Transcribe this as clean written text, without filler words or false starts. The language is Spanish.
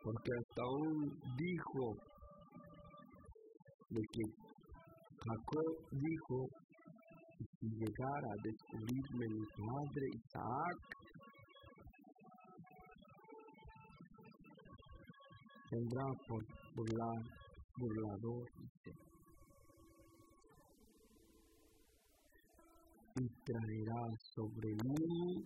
porque hasta aún dijo de que Jacob dijo, si llegara a descubrirme mi padre Isaac, tendrá por burlador, y traerá sobre mí